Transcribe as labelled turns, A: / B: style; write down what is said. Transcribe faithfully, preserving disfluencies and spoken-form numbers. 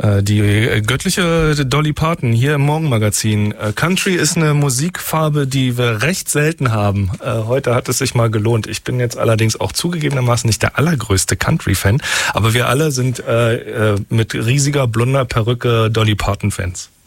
A: Die göttliche Dolly Parton hier im Morgenmagazin. Country ist eine Musikfarbe, die wir recht selten haben. Heute hat es sich mal gelohnt. Ich bin jetzt allerdings auch zugegebenermaßen nicht der allergrößte Country-Fan, aber wir alle sind mit riesiger blonder Perücke Dolly Parton-Fans.